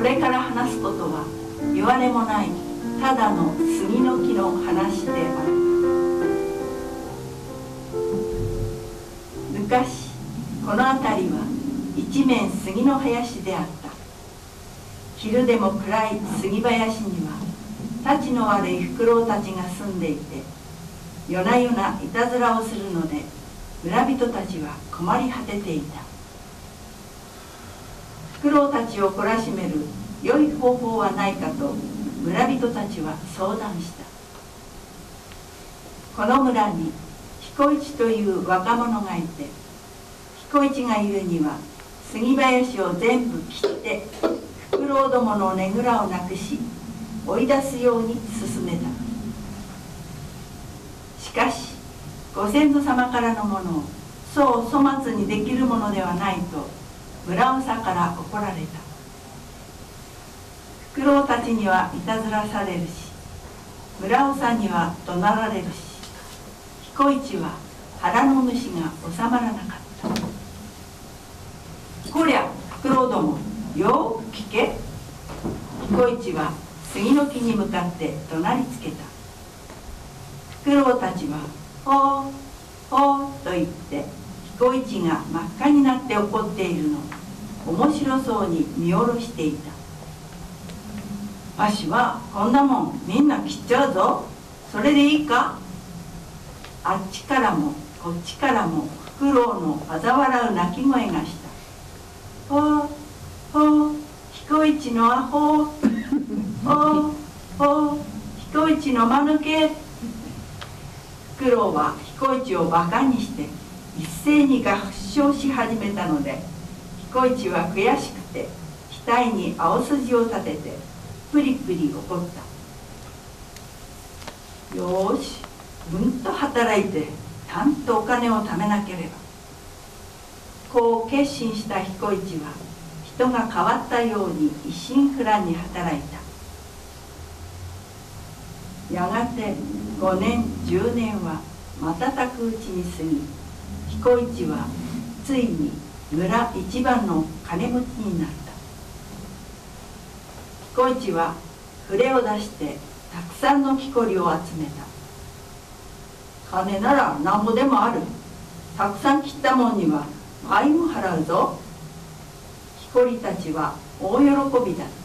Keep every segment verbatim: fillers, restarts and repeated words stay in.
れから話すことは言われもないただの杉の木の話である。昔この辺りは一面杉の林であった。昼でも暗い杉林にはたちの悪いフクロウたちが住んでいて、夜な夜ないたずらをするので村人たちは困り果てていた。フクロウたちを懲らしめる良い方法はないかと村人たちは相談した。この村に彦一という若者がいて、彦一が言うには杉林を全部切ってフクロウどものねぐらをなくし追い出すように進めた。しかしご先祖様からのものをそう粗末にできるものではないと村長から怒られた。フクロウたちにはいたずらされるし、村長には怒鳴られるし、彦一は腹の虫が収まらなかった。こりゃフクロウども、よーく聞け。彦一は杉の木に向かって怒鳴りつけた。フクロウたちはほーほーと言って彦一が真っ赤になって怒っているのを面白そうに見下ろしていた。わしはこんなもんみんな切っちゃうぞ。それでいいか。あっちからもこっちからもフクロウの嘲笑う鳴き声がした。ほーほー彦一のアホーほーほー彦一の間抜け。フクロウは彦一をバカにして一斉に合唱し始めたので、彦一は悔しくて額に青筋を立ててプリプリ怒った。よーし、うんと働いてたんとお金を貯めなければ。こう決心した彦一は人が変わったように一心不乱に働いた。やがてごねんじゅうねんは瞬くうちに過ぎ、彦一はついに村一番の金持ちになった。彦一は触れを出してたくさんの木こりを集めた。金ならなんぼでもある。たくさん切ったもんには倍も払うぞ。木こりたちは大喜びだった。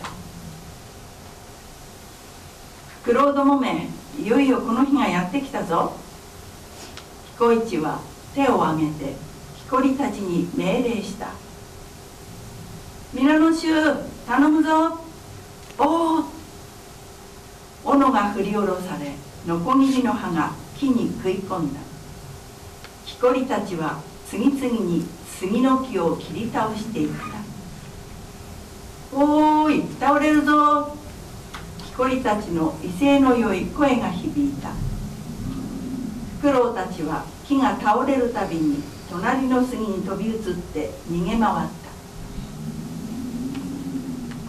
フクロウどもめ、いよいよこの日がやってきたぞ。彦一は手を挙げて木こりたちに命令した。皆の衆、頼むぞ。おお。斧が振り下ろされ、ノコギリの刃が木に食い込んだ。木こりたちは次々に杉の木を切り倒していった。おーい、倒れるぞ。木こりたちの威勢のよい声が響いた。フクロウたちは木が倒れるたびに隣の杉に飛び移って逃げ回った。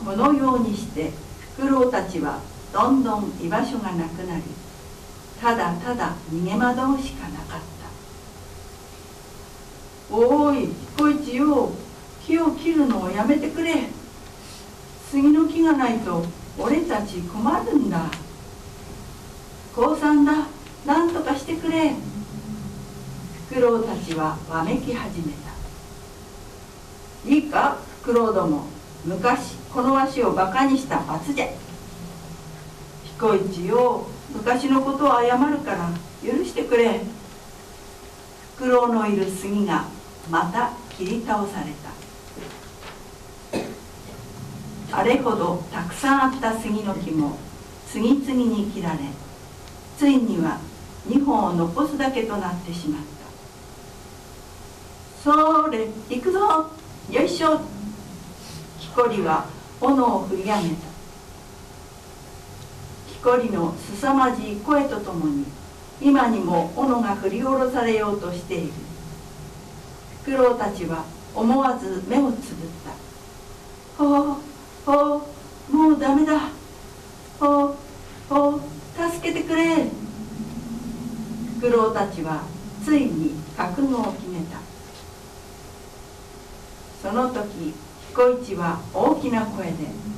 このようにしてフクロウたちはどんどん居場所がなくなり、ただただ逃げ惑うしかなかった。おーい、彦一よ、木を切るのをやめてくれ。杉の木がないと俺たち困るんだ。降参だ、なんとかしてくれ。フクロウたちはわめき始めた。いいか、フクロウども、昔このわしをバカにした罰じゃ。彦一よ、昔のことを謝るから許してくれ。フクロウのいる杉がまた切り倒された。あれほどたくさんあった杉の木も次々に切られ、ついにはにほんを残すだけとなってしまった。それ、行くぞ、よいしょ。木こりは斧を振り上げた。木こりのすさまじい声とともに今にも斧が振り下ろされようとしている。フクロウたちは思わず目をつぶった。ほうほう、もうダメだ。ほうほう、助けてくれ。フクロウたちはついに覚悟を決めた。その時彦一は大きな声で